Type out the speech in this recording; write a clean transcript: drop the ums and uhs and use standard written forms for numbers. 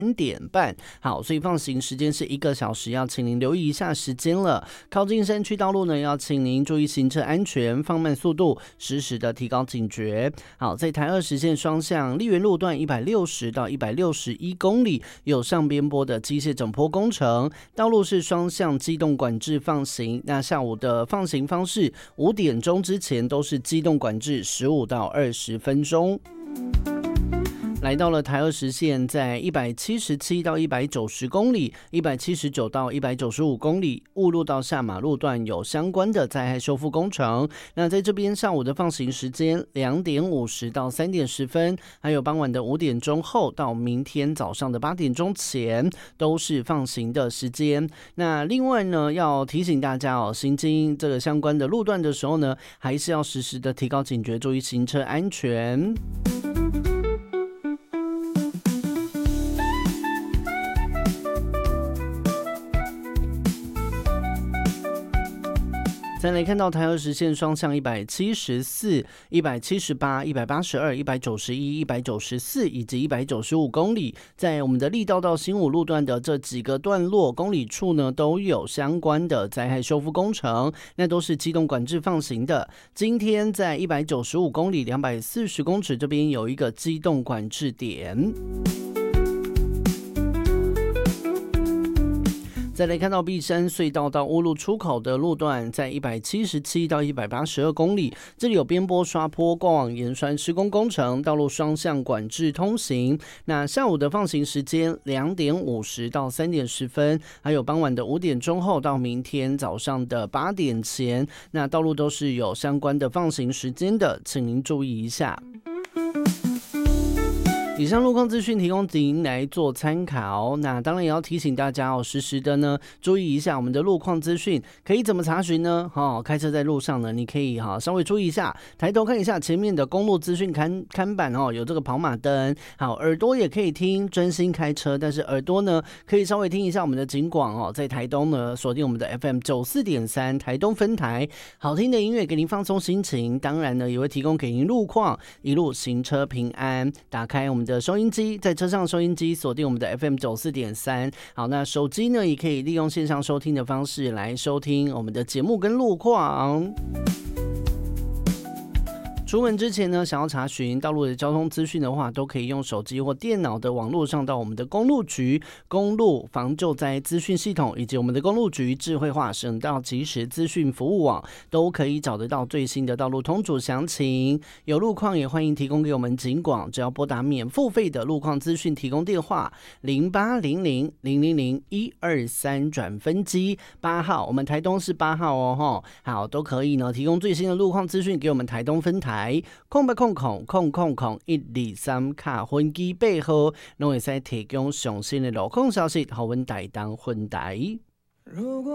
点半。好，所以放行时间是1个小时，要请您留意一下时间了。靠近山区道路呢，要请您注意行车安全，放慢速度，适时的提高警觉。好，在台20线双向丽园路段160到161公里有上边坡的机械整坡工程，道路是双向机动管制放行。那下午的放行方式5点钟之前都是机动管制15到20分钟。来到了台20线，在177到190公里、179到195公里，雾路到下马路段有相关的灾害修复工程。那在这边上午的放行时间2点50到3点10分，还有傍晚的5点钟后到明天早上的8点钟前，都是放行的时间。那另外呢，要提醒大家哦，行经这个相关的路段的时候呢，还是要时时的提高警觉，注意行车安全。再来看到台20线双向174、178、182、191、194以及195公里，在我们的力道到新武路段的这几个段落公里处呢，都有相关的灾害修复工程，那都是机动管制放行的。今天在195公里、240公尺这边有一个机动管制点。再来看到碧山隧道到乌路出口的路段，在177到182公里，这里有边坡刷坡、挂网盐酸施工工程，道路双向管制通行。那下午的放行时间2点50到3点10分，还有傍晚的5点钟后到明天早上的8点前，那道路都是有相关的放行时间的，请您注意一下。以上路况资讯提供给您来做参考，那当然也要提醒大家哦，时时的呢注意一下我们的路况资讯，可以怎么查询呢？开车在路上呢，你可以稍微注意一下，抬头看一下前面的公路资讯看板有这个跑马灯。好，耳朵也可以听专心开车，但是耳朵呢可以稍微听一下我们的警广在台东呢锁定我们的 FM 94.3台东分台，好听的音乐给您放松心情，当然呢也会提供给您路况，一路行车平安。打开我们的收音机，在车上收音机锁定我们的 FM 94.3。好，那手机呢也可以利用线上收听的方式来收听我们的节目跟路况。出门之前呢，想要查询道路的交通资讯的话，都可以用手机或电脑的网络上到我们的公路局公路防救灾资讯系统，以及我们的公路局智慧化省道即时资讯服务网，都可以找得到最新的道路通组详情。有路况也欢迎提供给我们警广，只要拨打免付费的路况资讯提供电话0800-000-123转分机8号，我们台东是8号哦。好，都可以呢提供最新的路况资讯给我们台东分台。0800-000-123卡分机8号，都会使提供上新的路况消息，给我们台东分台。